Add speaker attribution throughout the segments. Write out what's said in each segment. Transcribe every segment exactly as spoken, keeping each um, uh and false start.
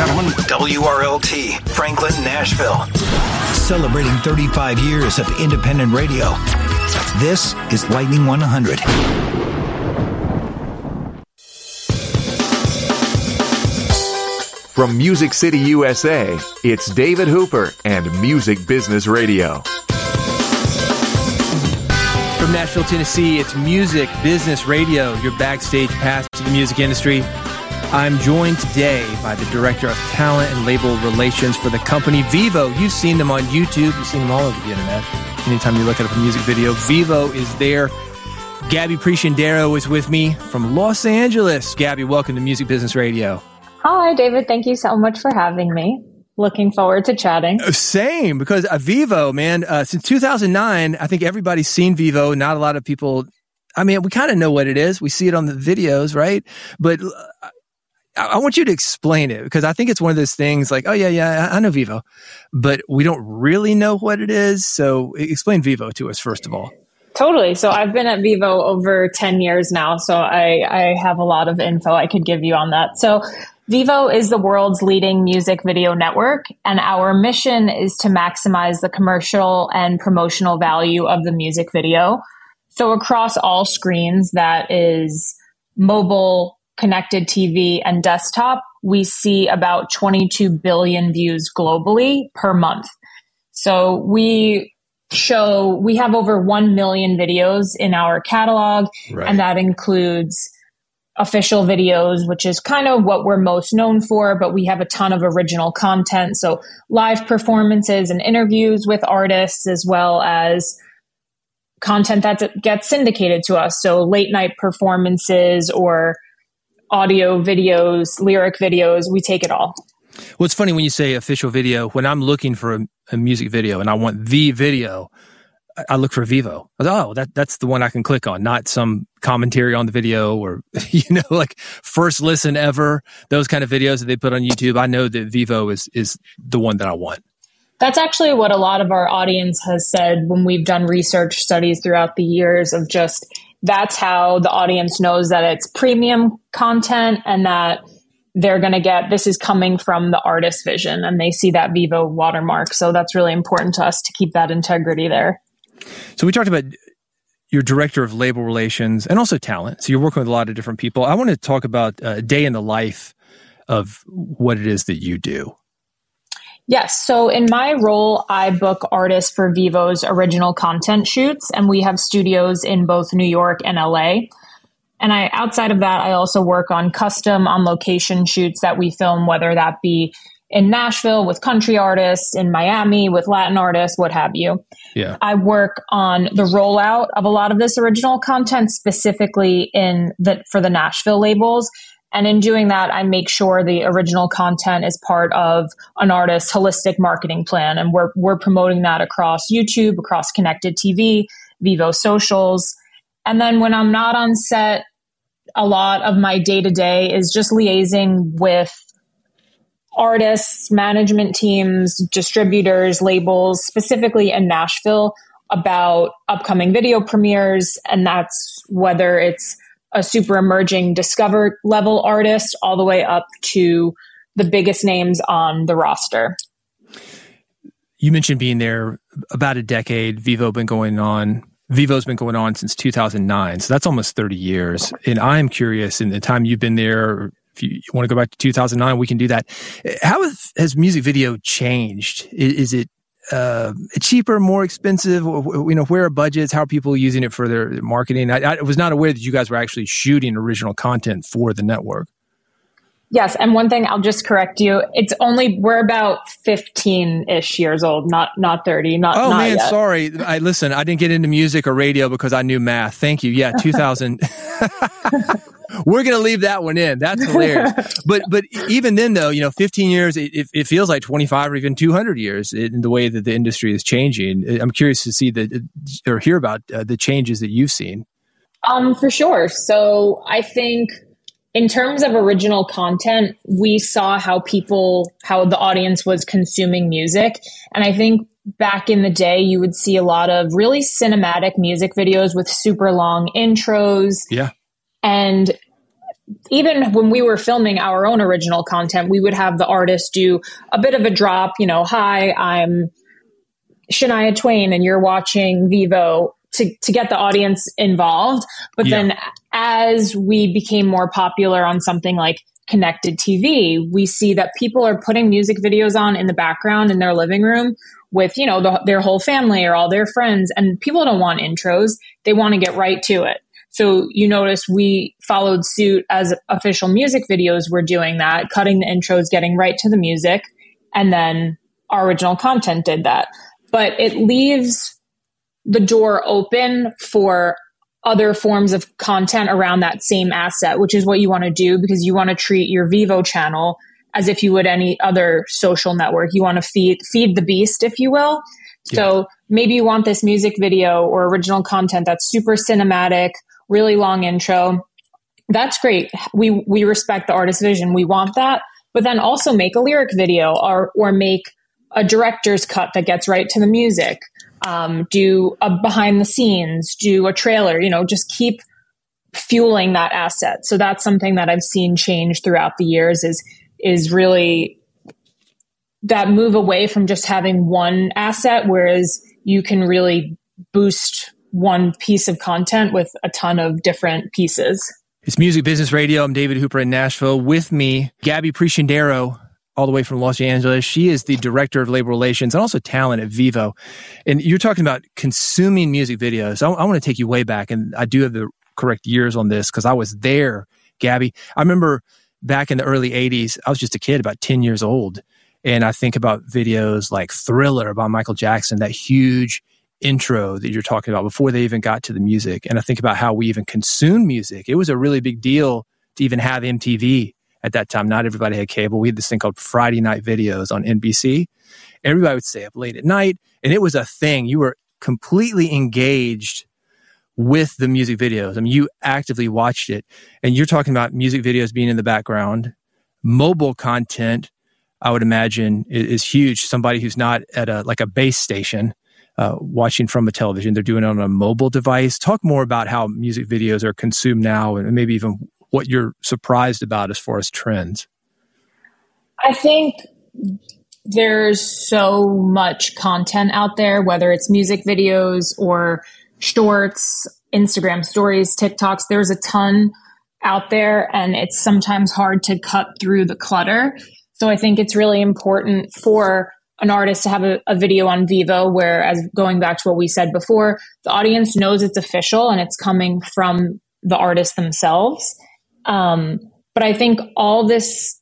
Speaker 1: gentlemen, W R L T, Franklin, Nashville. Celebrating thirty-five years of independent radio. This is Lightning one hundred.
Speaker 2: From Music City, U S A, it's David Hooper and Music Business Radio.
Speaker 3: From Nashville, Tennessee, it's Music Business Radio, your backstage pass to the music industry. I'm joined today by the Director of Talent and Label Relations for the company Vevo. You've seen them on YouTube. You've seen them all over the internet. Anytime you look at a music video, Vevo is there. Gabby Presciandero is with me from Los Angeles. Gabby, welcome to Music Business Radio.
Speaker 4: Hi, David. Thank you so much for having me. Looking forward to chatting.
Speaker 3: Same, because uh, Vevo, man, uh, since two thousand nine, I think everybody's seen Vevo. Not a lot of people, I mean, we kind of know what it is. We see it on the videos, right? But uh, I, I want you to explain it, because I think it's one of those things like, oh, yeah, yeah, I, I know Vevo, but we don't really know what it is. So explain Vevo to us, first of all.
Speaker 4: Totally. So I've been at Vevo over ten years now, so I, I have a lot of info I could give you on that. So Vevo is the world's leading music video network, and our mission is to maximize the commercial and promotional value of the music video. So across all screens, that is mobile, connected T V, and desktop, we see about twenty-two billion views globally per month. So we show, we have over one million videos in our catalog, right. And that includes official videos, which is kind of what we're most known for, but we have a ton of original content. So live performances and interviews with artists, as well as content that gets syndicated to us. So late night performances or audio videos, lyric videos, we take it all.
Speaker 3: Well, it's funny when you say official video. When I'm looking for a, a music video and I want the video, I look for Vevo. I was, oh, that that's the one I can click on, not some commentary on the video or, you know, like first listen ever, those kind of videos that they put on YouTube. I know that Vevo is is the one that I want.
Speaker 4: That's actually what a lot of our audience has said when we've done research studies throughout the years of just, that's how the audience knows that it's premium content and that they're going to get, this is coming from the artist's vision, and they see that Vevo watermark. So that's really important to us to keep that integrity there.
Speaker 3: So we talked about your director of label relations and also talent. So you're working with a lot of different people. I want to talk about a day in the life of what it is that you do.
Speaker 4: Yes. So in my role, I book artists for Vevo's original content shoots, and we have studios in both New York and L A. And I, outside of that, I also work on custom on location shoots that we film, whether that be in Nashville with country artists, in Miami with Latin artists, what have you.
Speaker 3: Yeah.
Speaker 4: I work on the rollout of a lot of this original content specifically in the, for the Nashville labels. And in doing that, I make sure the original content is part of an artist's holistic marketing plan. And we're, we're promoting that across YouTube, across connected T V, Vevo socials. And then when I'm not on set, a lot of my day-to-day is just liaising with artists, management teams, distributors, labels, specifically in Nashville, about upcoming video premieres. And that's whether it's a super emerging discovered level artist all the way up to the biggest names on the roster.
Speaker 3: You mentioned being there about a decade. Vevo been going on. Vevo's been going on since two thousand nine. So that's almost thirty years. And I'm curious, in the time you've been there, if you want to go back to two thousand nine, we can do that. How has, has music video changed? Is, is it uh, cheaper, more expensive? You know, where are budgets? How are people using it for their marketing? I, I was not aware that you guys were actually shooting original content for the network.
Speaker 4: Yes. And one thing I'll just correct you. It's only, we're about fifteen-ish years old, not not thirty. Not,
Speaker 3: oh,
Speaker 4: not
Speaker 3: man,
Speaker 4: yet.
Speaker 3: Sorry. I Listen, I didn't get into music or radio because I knew math. Thank you. Yeah, two thousand. We're going to leave that one in. That's hilarious. But but even then, though, you know, fifteen years, it, it feels like twenty-five or even two hundred years in the way that the industry is changing. I'm curious to see the, or hear about uh, the changes that you've seen.
Speaker 4: Um, for sure. So I think in terms of original content, we saw how people, how the audience was consuming music. And I think back in the day, you would see a lot of really cinematic music videos with super long intros.
Speaker 3: Yeah.
Speaker 4: And even when we were filming our own original content, we would have the artist do a bit of a drop, you know, hi, I'm Shania Twain and you're watching Vevo, to, to get the audience involved. But yeah. then as we became more popular on something like connected T V, we see that people are putting music videos on in the background in their living room with, you know, the, their whole family or all their friends. And people don't want intros. They want to get right to it. So you notice we followed suit as official music videos. We're doing that, cutting the intros, getting right to the music. And then our original content did that. But it leaves the door open for other forms of content around that same asset, which is what you want to do, because you want to treat your Vevo channel as if you would any other social network. You want to feed feed the beast, if you will. Yeah. So maybe you want this music video or original content that's super cinematic, really long intro. That's great. We we respect the artist's vision. We want that. But then also make a lyric video or or make a director's cut that gets right to the music. Um, do a behind the scenes, do a trailer, you know, just keep fueling that asset. So that's something that I've seen change throughout the years is, is really that move away from just having one asset, whereas you can really boost one piece of content with a ton of different pieces.
Speaker 3: It's Music Business Radio. I'm David Hooper in Nashville. With me, Gabby Prescindero, all the way from Los Angeles. She is the director of labor relations and also talent at Vevo. And you're talking about consuming music videos. I, I want to take you way back, and I do have the correct years on this because I was there, Gabby. I remember back in the early eighties, I was just a kid, about ten years old. And I think about videos like Thriller by Michael Jackson, that huge intro that you're talking about before they even got to the music. And I think about how we even consumed music. It was a really big deal to even have M T V. At that time, not everybody had cable. We had this thing called Friday Night Videos on N B C. Everybody would stay up late at night, and it was a thing. You were completely engaged with the music videos. I mean, you actively watched it. And you're talking about music videos being in the background. Mobile content, I would imagine, is, is huge. Somebody who's not at a like a base station uh, watching from a television, they're doing it on a mobile device. Talk more about how music videos are consumed now, and maybe even what you're surprised about as far as trends.
Speaker 4: I think there's so much content out there, whether it's music videos or shorts, Instagram stories, TikToks. There's a ton out there, and it's sometimes hard to cut through the clutter. So I think it's really important for an artist to have a, a video on Vevo where, as going back to what we said before, the audience knows it's official and it's coming from the artist themselves. Um, but I think all this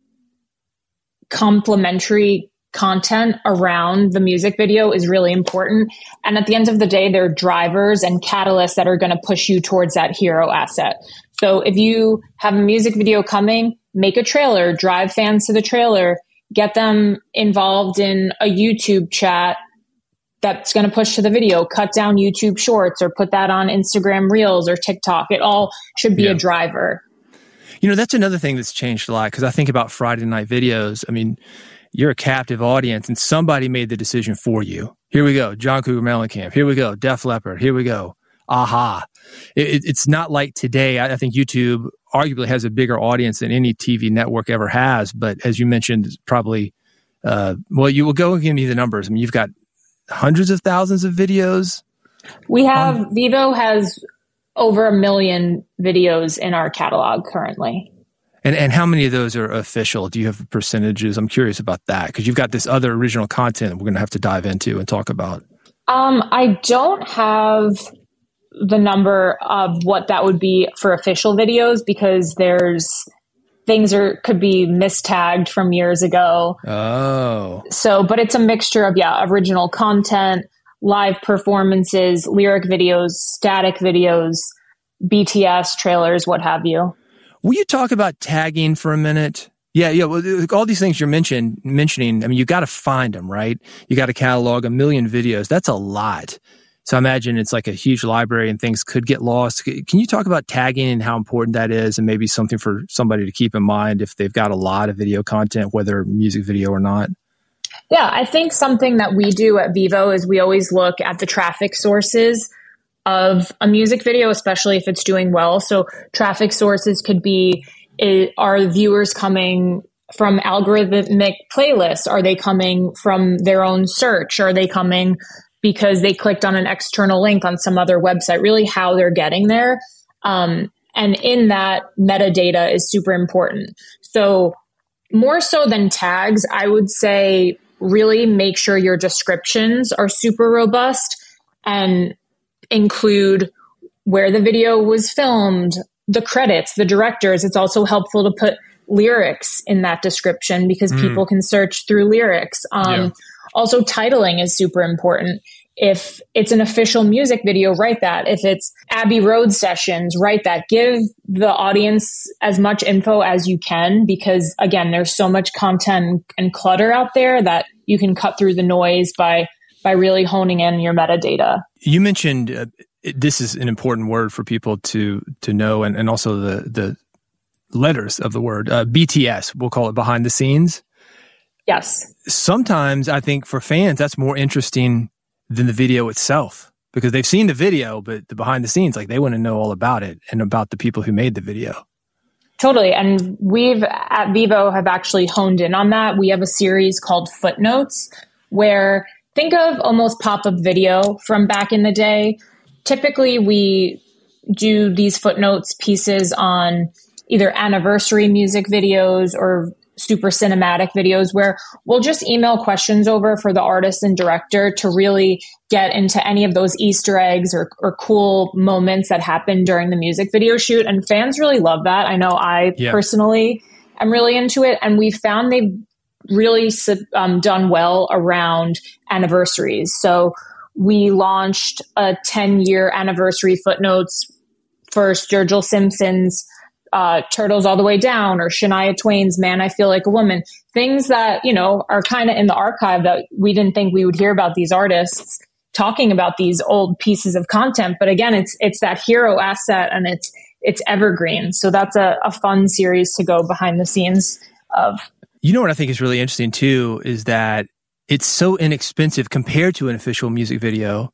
Speaker 4: complementary content around the music video is really important. And at the end of the day, they're drivers and catalysts that are going to push you towards that hero asset. So if you have a music video coming, make a trailer, drive fans to the trailer, get them involved in a YouTube chat that's going to push to the video, cut down YouTube shorts or put that on Instagram Reels or TikTok. It all should be yeah. a driver.
Speaker 3: You know, that's another thing that's changed a lot, because I think about Friday Night Videos. I mean, you're a captive audience and somebody made the decision for you. Here we go, John Cougar Mellencamp. Here we go, Def Leppard. Here we go, Aha. It, it's not like today. I, I think YouTube arguably has a bigger audience than any T V network ever has. But as you mentioned, probably, uh, well, you will go and give me the numbers. I mean, you've got hundreds of thousands of videos.
Speaker 4: We have, on- Vevo has over a million videos in our catalog currently.
Speaker 3: And and how many of those are official? Do you have percentages? I'm curious about that, because you've got this other original content we're going to have to dive into and talk about.
Speaker 4: Um, I don't have the number of what that would be for official videos, because there's things are could be mistagged from years ago.
Speaker 3: Oh.
Speaker 4: So, but it's a mixture of, yeah, original content, live performances, lyric videos, static videos, B T S trailers, what have you.
Speaker 3: Will you talk about tagging for a minute? Yeah, yeah. Well, all these things you're mention, mentioning, I mean, you got to find them, right? You got to catalog a million videos. That's a lot. So I imagine it's like a huge library and things could get lost. Can you talk about tagging and how important that is, and maybe something for somebody to keep in mind if they've got a lot of video content, whether music video or not? Yeah,
Speaker 4: I think something that we do at Vevo is we always look at the traffic sources of a music video, especially if it's doing well. So traffic sources could be, are viewers coming from algorithmic playlists? Are they coming from their own search? Are they coming because they clicked on an external link on some other website? Really how they're getting there. Um, and in that, metadata is super important. So more so than tags, I would say really make sure your descriptions are super robust and include where the video was filmed, the credits, the directors. It's also helpful to put lyrics in that description because mm. people can search through lyrics. Um, yeah. Also, titling is super important. If it's an official music video, write that. If it's Abbey Road Sessions, write that. Give the audience as much info as you can because, again, there's so much content and clutter out there that you can cut through the noise by by really honing in your metadata.
Speaker 3: You mentioned uh, this is an important word for people to to know, and, and also the the letters of the word, uh, B T S, we'll call it behind the scenes.
Speaker 4: Yes.
Speaker 3: Sometimes I think for fans, that's more interesting than the video itself because they've seen the video, but the behind the scenes, like they want to know all about it and about the people who made the video.
Speaker 4: Totally. And we've at Vevo have actually honed in on that. We have a series called Footnotes where think of almost pop-up video from back in the day. Typically we do these footnotes pieces on either anniversary music videos or super cinematic videos where we'll just email questions over for the artist and director to really get into any of those Easter eggs or, or cool moments that happen during the music video shoot. And fans really love that. I know I yeah. personally am really into it. And we found they've really um, done well around anniversaries. So we launched a ten year anniversary footnotes for Sturgill Simpson's Uh, Turtles All the Way Down or Shania Twain's Man, I Feel Like a Woman, things that, you know, are kind of in the archive that we didn't think we would hear about these artists talking about these old pieces of content. But again, it's, it's that hero asset and it's, it's evergreen. So that's a, a fun series to go behind the scenes of.
Speaker 3: You know what I think is really interesting too, is that it's so inexpensive compared to an official music video.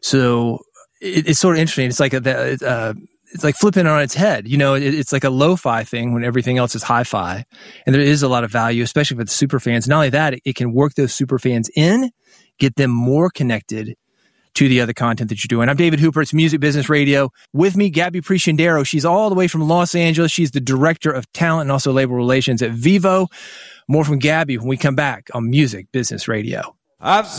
Speaker 3: So it, it's sort of interesting. It's like a, uh, it's like flipping it on its head. You know, it, it's like a lo-fi thing when everything else is hi-fi. And there is a lot of value, especially for the super fans. Not only that, it, it can work those super fans in, get them more connected to the other content that you're doing. I'm David Hooper. It's Music Business Radio. With me, Gabby Prescindero. She's all the way from Los Angeles. She's the Director of Talent and also Label Relations at Vevo. More from Gabby when we come back on Music Business Radio. I've